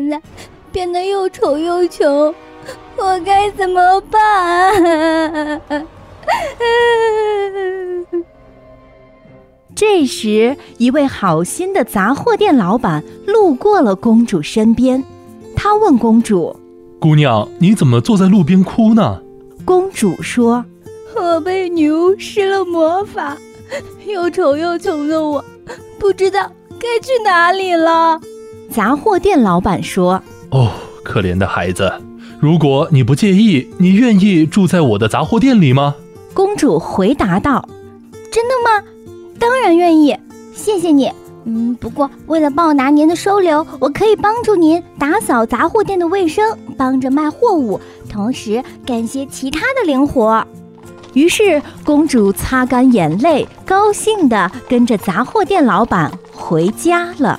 现在变得又丑又穷，我该怎么办？ 这时，一位好心的杂货店老板路过了公主身边，他问公主： 姑娘，你怎么坐在路边哭呢？ 公主说： 我被女巫施了魔法，又丑又穷的我不知道该去哪里了。 杂货店老板说： 哦，可怜的孩子，如果你不介意，你愿意住在我的杂货店里吗？ 公主回答道： 真的吗？当然愿意，谢谢你。不过为了报答您的收留，我可以帮助您打扫杂货店的卫生，帮着卖货物，同时干些其他的零活。 于是公主擦干眼泪，高兴地跟着杂货店老板回家了。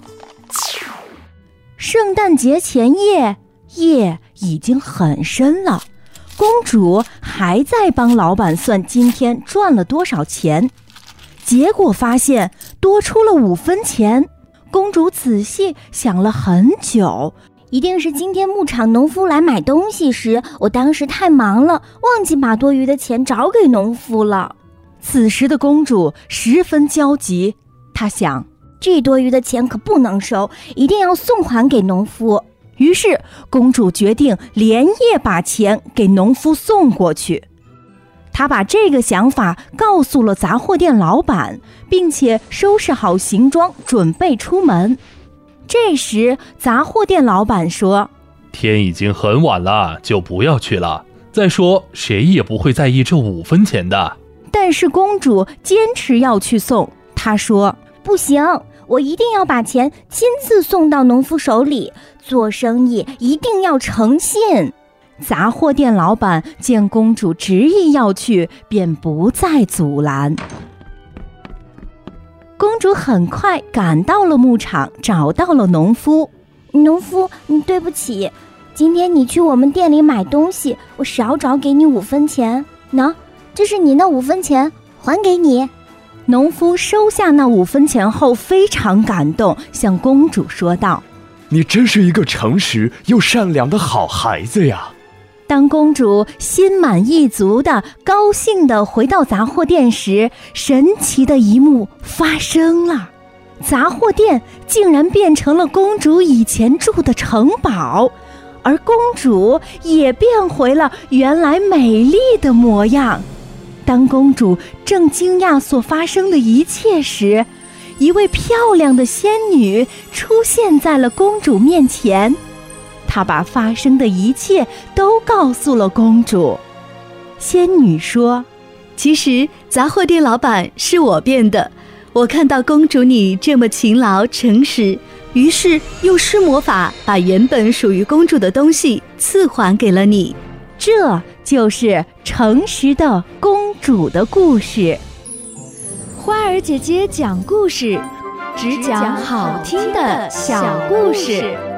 圣诞节前夜，夜已经很深了，公主还在帮老板算今天赚了多少钱，结果发现多出了5分钱。公主仔细想了很久， 一定是今天牧场农夫来买东西时，我当时太忙了，忘记把多余的钱找给农夫了。 此时的公主十分焦急，她想， 这多余的钱可不能收，一定要送还给农夫。 于是公主决定连夜把钱给农夫送过去。她把这个想法告诉了杂货店老板，并且收拾好行装，准备出门。这时杂货店老板说： 天已经很晚了，就不要去了。再说谁也不会在意这5分钱的。 但是公主坚持要去送，她说： 不行，我一定要把钱亲自送到农夫手里，做生意一定要诚信。 杂货店老板见公主执意要去，便不再阻拦。公主很快赶到了牧场，找到了农夫。 农夫，对不起，今天你去我们店里买东西，我少找给你5分钱。喏，这是你那5分钱，还给你。 农夫收下那5分钱后非常感动，向公主说道： 你真是一个诚实又善良的好孩子呀。 当公主心满意足的高兴地回到杂货店时，神奇的一幕发生了，杂货店竟然变成了公主以前住的城堡，而公主也变回了原来美丽的模样。当公主正惊讶所发生的一切时，一位漂亮的仙女出现在了公主面前，她把发生的一切都告诉了公主。仙女说： 其实杂货店老板是我变的，我看到公主你这么勤劳诚实，于是用施魔法把原本属于公主的东西赐还给了你。 这就是诚实的公主的故事。 花儿姐姐讲故事，只讲好听的小故事。